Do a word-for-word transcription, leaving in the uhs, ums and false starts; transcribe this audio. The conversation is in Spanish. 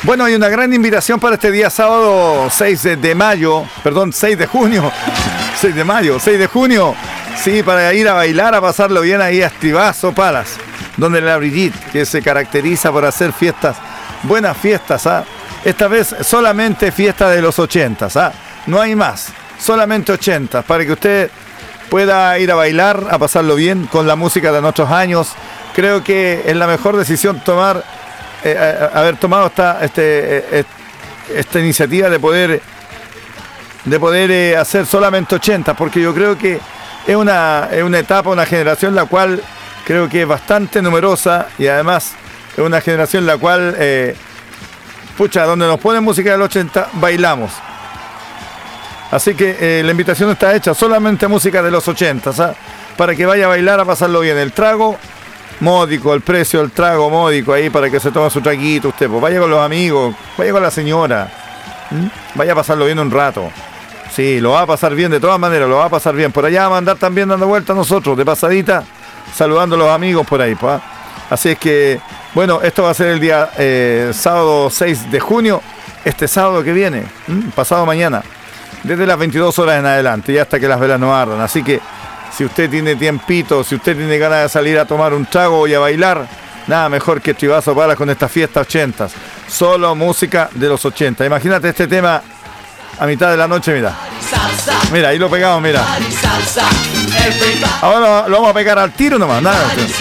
Bueno, hay una gran invitación para este día sábado seis de mayo, perdón, seis de junio, seis de mayo, seis de junio, sí, para ir a bailar, a pasarlo bien ahí a Estribazo Palace, donde la Brigitte, que se caracteriza por hacer fiestas, buenas fiestas, ¿ah? Esta vez solamente fiesta de los ochentas, ¿ah? No hay más, solamente ochentas, para que usted pueda ir a bailar, a pasarlo bien con la música de nuestros años. Creo que es la mejor decisión tomar, eh, haber tomado esta, este, eh, esta iniciativa de poder, de poder eh, hacer solamente ochenta, porque yo creo que es una, es una etapa, una generación la cual creo que es bastante numerosa y además es una generación la cual, eh, pucha, donde nos ponen música del ochenta, bailamos. Así que eh, la invitación está hecha, solamente música de los ochenta, ¿sabes? Para que vaya a bailar, a pasarlo bien. El trago módico, el precio del trago módico ahí para que se tome su traguito usted, pues vaya con los amigos, vaya con la señora, ¿Mm? vaya a pasarlo bien un rato. Sí, lo va a pasar bien de todas maneras, lo va a pasar bien. Por allá vamos a andar también dando vueltas nosotros, de pasadita, saludando a los amigos por ahí, pues. Así es que, bueno, esto va a ser el día eh, sábado seis de junio, este sábado que viene, ¿Mm? pasado mañana. Desde las veintidós horas en adelante y hasta que las velas no ardan. Así que si usted tiene tiempito, si usted tiene ganas de salir a tomar un trago y a bailar, nada mejor que Estribazo Palace con esta fiesta ochentas. Solo música de los ochenta. Imagínate este tema a mitad de la noche, mira. Mira, ahí lo pegamos, mira. Ahora lo, lo vamos a pegar al tiro nomás. Nada.